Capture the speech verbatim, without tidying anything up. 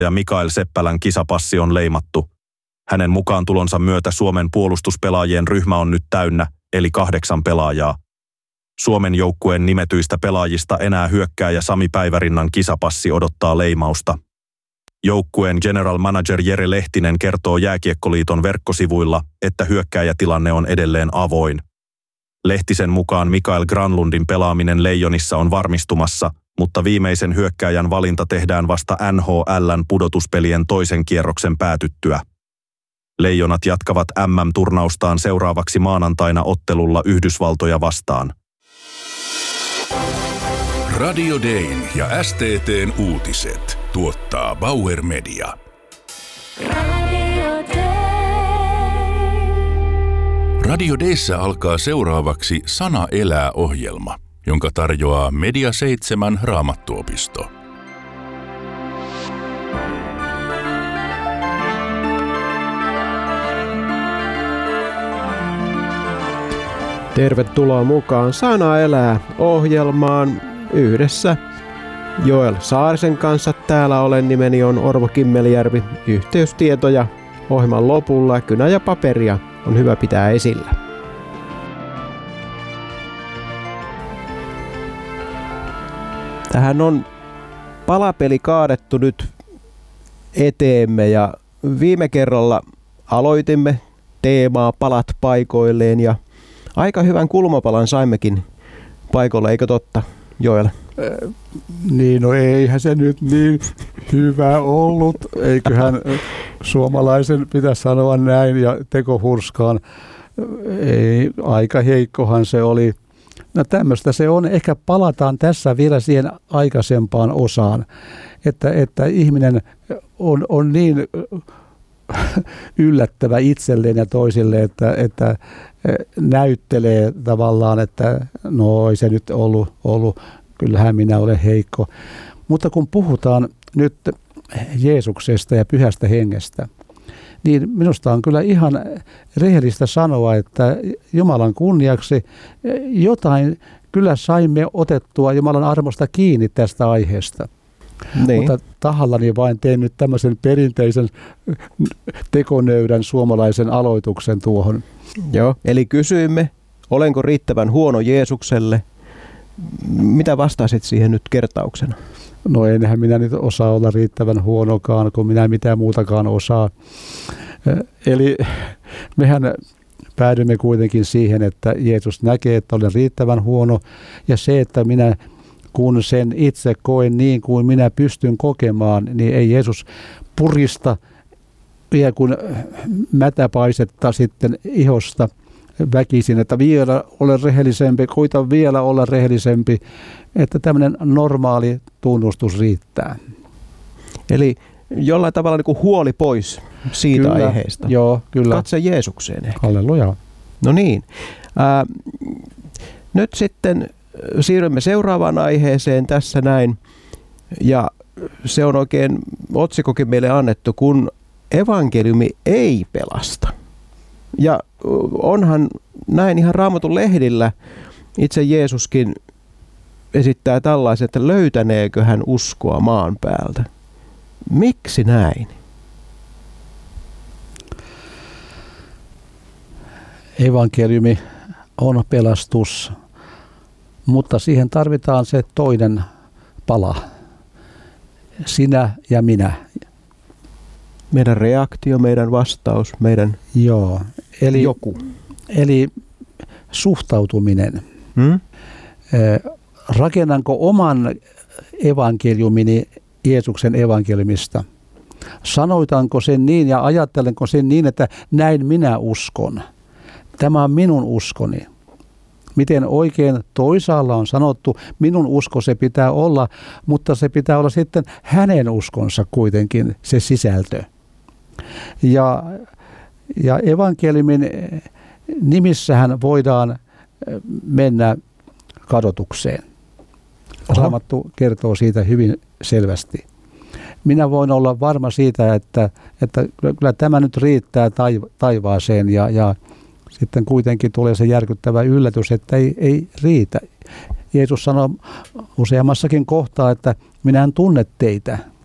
ja Mikael Seppälän kisapassi on leimattu. Hänen mukaan tulonsa myötä Suomen puolustuspelaajien ryhmä on nyt täynnä, eli kahdeksan pelaajaa. Suomen joukkueen nimetyistä pelaajista enää hyökkääjä Sami Päivärinnan kisapassi odottaa leimausta. Joukkueen general manager Jere Lehtinen kertoo Jääkiekkoliiton verkkosivuilla, että hyökkääjätilanne on edelleen avoin. Lehtisen mukaan Mikael Granlundin pelaaminen Leijonissa on varmistumassa, mutta viimeisen hyökkääjän valinta tehdään vasta N H L:n pudotuspelien toisen kierroksen päätyttyä. Leijonat jatkavat M M-turnaustaan seuraavaksi maanantaina ottelulla Yhdysvaltoja vastaan. Radio Dayn ja S T T:n uutiset tuottaa Bauer Media. Radio Day. Radio Dayssä alkaa seuraavaksi Sana elää -ohjelma, jonka tarjoaa Media seitsemän Raamattuopisto. Tervetuloa mukaan Sana elää -ohjelmaan yhdessä Joel Saarisen kanssa. Täällä olen, nimeni on Orvo Kimmelijärvi. Yhteystietoja ohjelman lopulla, kynä ja paperia on hyvä pitää esillä. Tähän on palapeli kaadettu nyt eteemme ja viime kerralla aloitimme teemaa palat paikoilleen ja aika hyvän kulmapalan saimmekin paikalle, eikö totta, Joel? Äh, niin, no eihän se nyt niin hyvä ollut. Eiköhän suomalaisen pitäisi sanoa näin ja tekohurskaan. Ei, aika heikkohan se oli. No tämmöistä se on. Ehkä palataan tässä vielä siihen aikaisempaan osaan, että, että ihminen on, on niin yllättävä itselleen ja toisille, että, että näyttelee tavallaan, että no ei se nyt ollut, ollut, kyllähän minä olen heikko. Mutta kun puhutaan nyt Jeesuksesta ja Pyhästä Hengestä, niin minusta on kyllä ihan rehellistä sanoa, että Jumalan kunniaksi jotain kyllä saimme otettua Jumalan armosta kiinni tästä aiheesta. Niin. Mutta tahallani vain teen nyt tämmöisen perinteisen tekonöydän suomalaisen aloituksen tuohon. Joo, eli kysyimme, olenko riittävän huono Jeesukselle? Mitä vastasit siihen nyt kertauksena? No enhän minä nyt osaa olla riittävän huonokaan, kun minä mitään muutakaan osaa. Eli mehän päädymme kuitenkin siihen, että Jeesus näkee, että olen riittävän huono, ja se, että minä kun sen itse koen niin kuin minä pystyn kokemaan, niin ei Jeesus purista vielä kuin mätäpaisetta sitten ihosta väkisin, että vielä ole rehellisempi, koita vielä olla rehellisempi, että tämmöinen normaali tunnustus riittää. Eli jollain tavalla niin kuin huoli pois siitä kyllä, aiheesta. Joo, kyllä. Katse Jeesukseen ehkä. Halleluja. No niin. Ää, nyt sitten siirrymme seuraavaan aiheeseen tässä näin. Ja se on oikein otsikokin meille annettu, kun evankeliumi ei pelasta. Ja onhan näin ihan Raamatun lehdillä itse Jeesuskin esittää tällaisen, että löytäneekö hän uskoa maan päältä. Miksi näin? Evankeliumi on pelastus, mutta siihen tarvitaan se toinen pala. Sinä ja minä. Meidän reaktio, meidän vastaus, meidän Joo, eli, joku. Eli suhtautuminen. Hmm? Rakennanko oman evankeliumini Jeesuksen evankeliumista? Sanoitanko sen niin ja ajattelenko sen niin, että näin minä uskon? Tämä on minun uskoni. Miten oikein toisaalla on sanottu, minun usko se pitää olla, mutta se pitää olla sitten hänen uskonsa kuitenkin se sisältö. Ja, ja evankeliumin nimissähän voidaan mennä kadotukseen. Raamattu kertoo siitä hyvin selvästi. Minä voin olla varma siitä, että, että kyllä tämä nyt riittää taivaaseen ja, ja sitten kuitenkin tulee se järkyttävä yllätys, että ei, ei riitä. Jeesus sanoi useammassakin kohtaa, että minä en tunne teitä.